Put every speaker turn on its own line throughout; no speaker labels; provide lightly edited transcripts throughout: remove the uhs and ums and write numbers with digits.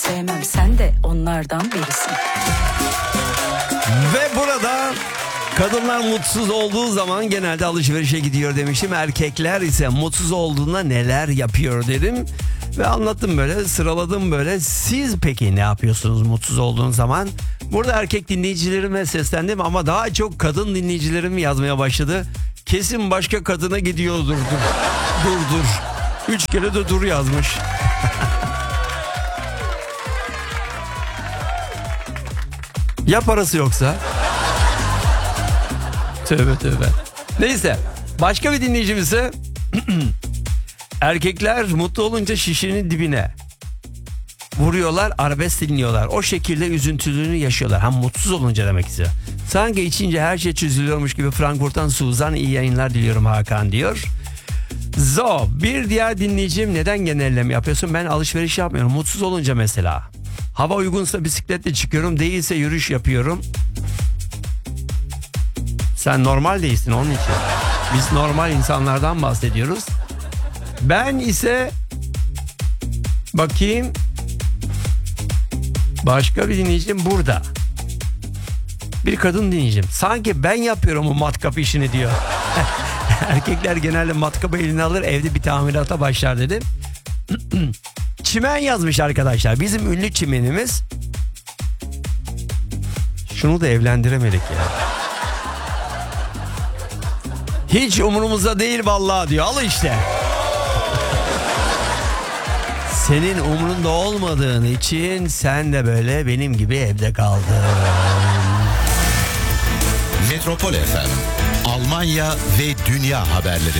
sevmem, sen de onlardan birisin.
Ve burada kadınlar mutsuz olduğu zaman genelde alışverişe gidiyor demiştim. Erkekler ise mutsuz olduğunda neler yapıyor dedim. Ve anlattım, böyle sıraladım böyle. Siz peki ne yapıyorsunuz mutsuz olduğunuz zaman? Burada erkek dinleyicilerime seslendim ama daha çok kadın dinleyicilerim yazmaya başladı. Kesin başka kadına gidiyordur. Dur. 3 kere de dur yazmış. Ya parası yoksa? Tövbe. Neyse, başka bir dinleyicimiz ise erkekler mutlu olunca şişenin dibine vuruyorlar, arabesk dinliyorlar. O şekilde üzüntülüğünü yaşıyorlar. Hem mutsuz olunca demek istiyor. Sanki içince her şey çözülüyormuş gibi. Frankfurt'tan Suzan, iyi yayınlar diliyorum Hakan diyor. Bir diğer dinleyicim, neden genelleme yapıyorsun? Ben alışveriş yapmıyorum. Mutsuz olunca mesela. Hava uygunsa bisikletle çıkıyorum, değilse yürüyüş yapıyorum. Sen normal değilsin onun için. Biz normal insanlardan bahsediyoruz. Ben ise bakayım, başka bir dinleyicim burada. Bir kadın dinleyicim. Sanki ben yapıyorum o matkap işini diyor. Erkekler genelde matkabı eline alır, evde bir tamirata başlar dedim. Çimen yazmış arkadaşlar. Bizim ünlü çimenimiz. Şunu da evlendiremedik ya. Hiç umurumuzda değil vallahi diyor. Al işte. Senin umurunda olmadığın için sen de böyle benim gibi evde kaldın.
Metropol FM, Almanya ve dünya haberleri.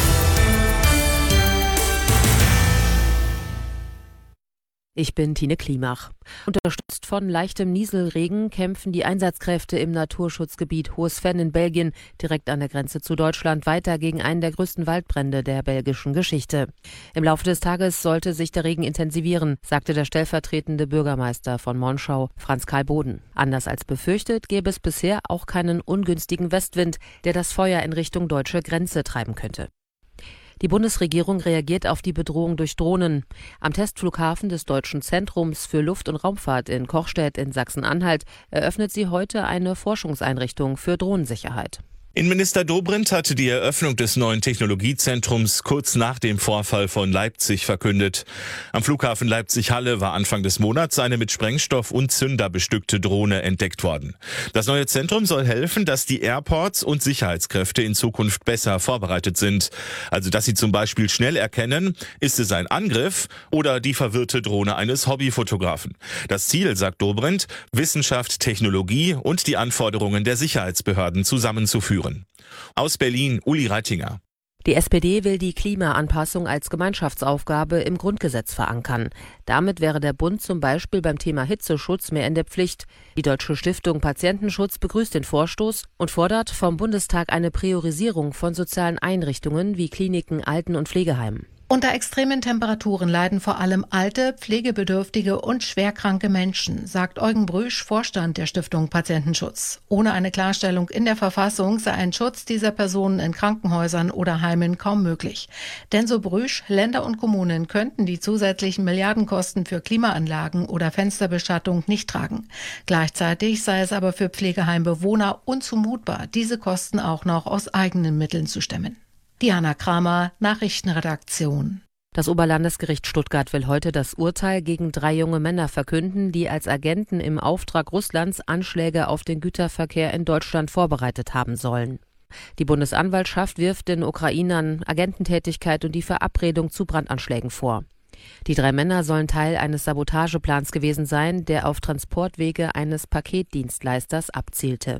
Ich bin Tine Klimach. Unterstützt von leichtem Nieselregen kämpfen die Einsatzkräfte im Naturschutzgebiet Hohes Venn in Belgien, direkt an der Grenze zu Deutschland, weiter gegen einen der größten Waldbrände der belgischen Geschichte. Im Laufe des Tages sollte sich der Regen intensivieren, sagte der stellvertretende Bürgermeister von Monschau, Franz Karl Boden. Anders als befürchtet, gäbe es bisher auch keinen ungünstigen Westwind, der das Feuer in Richtung deutsche Grenze treiben könnte. Die Bundesregierung reagiert auf die Bedrohung durch Drohnen. Am Testflughafen des Deutschen Zentrums für Luft- und Raumfahrt in Kochstedt in Sachsen-Anhalt eröffnet sie heute eine Forschungseinrichtung für Drohnensicherheit.
Innenminister Dobrindt hatte die Eröffnung des neuen Technologiezentrums kurz nach dem Vorfall von Leipzig verkündet. Am Flughafen Leipzig-Halle war Anfang des Monats eine mit Sprengstoff und Zünder bestückte Drohne entdeckt worden. Das neue Zentrum soll helfen, dass die Airports und Sicherheitskräfte in Zukunft besser vorbereitet sind. Also dass sie zum Beispiel schnell erkennen, ist es ein Angriff oder die verwirrte Drohne eines Hobbyfotografen. Das Ziel, sagt Dobrindt, Wissenschaft, Technologie und die Anforderungen der Sicherheitsbehörden zusammenzuführen. Aus Berlin, Uli Reitinger.
Die SPD will die Klimaanpassung als Gemeinschaftsaufgabe im Grundgesetz verankern. Damit wäre der Bund zum Beispiel beim Thema Hitzeschutz mehr in der Pflicht. Die Deutsche Stiftung Patientenschutz begrüßt den Vorstoß und fordert vom Bundestag eine Priorisierung von sozialen Einrichtungen wie Kliniken, Alten- und Pflegeheimen.
Unter extremen Temperaturen leiden vor allem alte, pflegebedürftige und schwerkranke Menschen, sagt Eugen Brüsch, Vorstand der Stiftung Patientenschutz. Ohne eine Klarstellung in der Verfassung sei ein Schutz dieser Personen in Krankenhäusern oder Heimen kaum möglich. Denn so Brüsch, Länder und Kommunen könnten die zusätzlichen Milliardenkosten für Klimaanlagen oder Fensterbeschattung nicht tragen. Gleichzeitig sei es aber für Pflegeheimbewohner unzumutbar, diese Kosten auch noch aus eigenen Mitteln zu stemmen. Diana Kramer, Nachrichtenredaktion.
Das Oberlandesgericht Stuttgart will heute das Urteil gegen 3 junge Männer verkünden, die als Agenten im Auftrag Russlands Anschläge auf den Güterverkehr in Deutschland vorbereitet haben sollen. Die Bundesanwaltschaft wirft den Ukrainern Agententätigkeit und die Verabredung zu Brandanschlägen vor. Die 3 Männer sollen Teil eines Sabotageplans gewesen sein, der auf Transportwege eines Paketdienstleisters abzielte.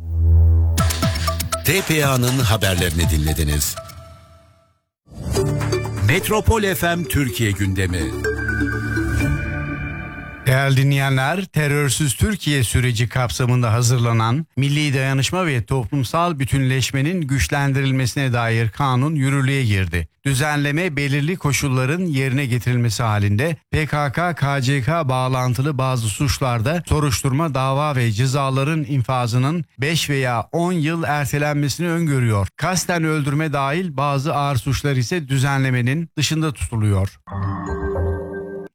TPA'nın haberlerini dinlediniz. Metropol FM Türkiye gündemi.
Değerli dinleyenler, terörsüz Türkiye süreci kapsamında hazırlanan Milli Dayanışma ve Toplumsal Bütünleşmenin güçlendirilmesine dair kanun yürürlüğe girdi. Düzenleme belirli koşulların yerine getirilmesi halinde PKK-KCK bağlantılı bazı suçlarda soruşturma, dava ve cezaların infazının 5 veya 10 yıl ertelenmesini öngörüyor. Kasten öldürme dahil bazı ağır suçlar ise düzenlemenin dışında tutuluyor.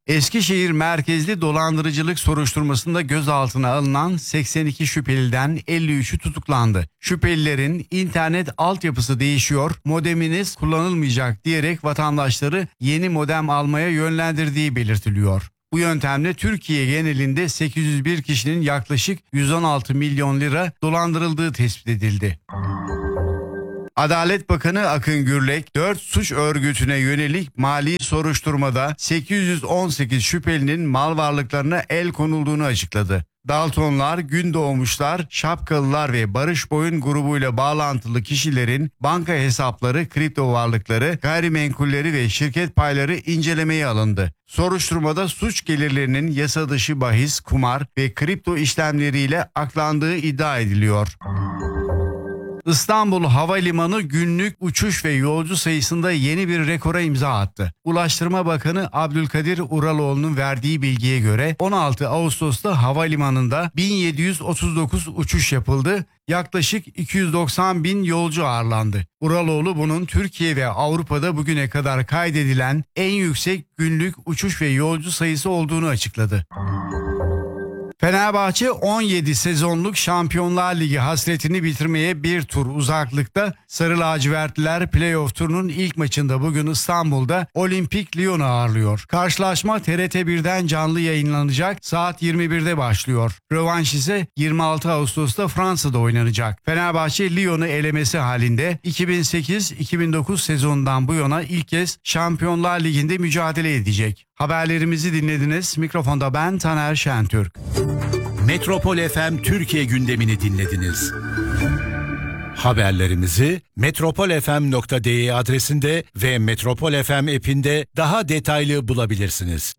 Eskişehir merkezli dolandırıcılık soruşturmasında gözaltına alınan 82 şüpheliden 53'ü tutuklandı. Şüphelilerin internet altyapısı değişiyor, modeminiz kullanılmayacak diyerek vatandaşları yeni modem almaya yönlendirdiği belirtiliyor. Bu yöntemle Türkiye genelinde 801 kişinin yaklaşık 116 milyon lira dolandırıldığı tespit edildi. Adalet Bakanı Akın Gürlek, 4 suç örgütüne yönelik mali soruşturmada 818 şüphelinin mal varlıklarına el konulduğunu açıkladı. Daltonlar, Gündoğmuşlar, Şapkalılar ve Barış Boyun grubuyla bağlantılı kişilerin banka hesapları, kripto varlıkları, gayrimenkulleri ve şirket payları incelemeye alındı. Soruşturmada suç gelirlerinin yasa dışı bahis, kumar ve kripto işlemleriyle aklandığı iddia ediliyor. İstanbul Havalimanı günlük uçuş ve yolcu sayısında yeni bir rekora imza attı. Ulaştırma Bakanı Abdülkadir Uraloğlu'nun verdiği bilgiye göre 16 Ağustos'ta havalimanında 1739 uçuş yapıldı. Yaklaşık 290 bin yolcu ağırlandı. Uraloğlu bunun Türkiye ve Avrupa'da bugüne kadar kaydedilen en yüksek günlük uçuş ve yolcu sayısı olduğunu açıkladı. Fenerbahçe 17 sezonluk Şampiyonlar Ligi hasretini bitirmeye bir tur uzaklıkta. Sarı lacivertliler playoff turunun ilk maçında bugün İstanbul'da Olimpik Lyon'u ağırlıyor. Karşılaşma TRT 1'den canlı yayınlanacak, saat 21'de başlıyor. Rövanş ise 26 Ağustos'ta Fransa'da oynanacak. Fenerbahçe Lyon'u elemesi halinde 2008-2009 sezonundan bu yana ilk kez Şampiyonlar Ligi'nde mücadele edecek. Haberlerimizi dinlediniz. Mikrofonda ben Taner Şentürk.
Metropol FM Türkiye gündemini dinlediniz. Haberlerimizi metropolfm.de adresinde ve Metropol FM app'inde daha detaylı bulabilirsiniz.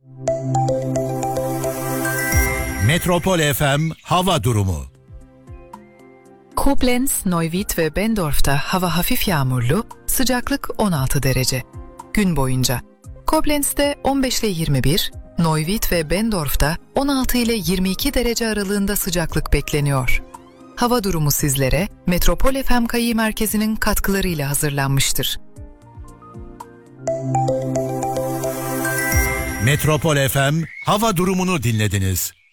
Metropol FM hava durumu.
Koblenz, Neuwied ve Bendorf'ta hava hafif yağmurlu, sıcaklık 16 derece. Gün boyunca Koblenz'de 15 ile 21, Neuwied ve Bendorf'ta 16 ile 22 derece aralığında sıcaklık bekleniyor. Hava durumu sizlere Metropol FM Kayı Merkezi'nin katkılarıyla hazırlanmıştır.
Metropol FM hava durumunu dinlediniz.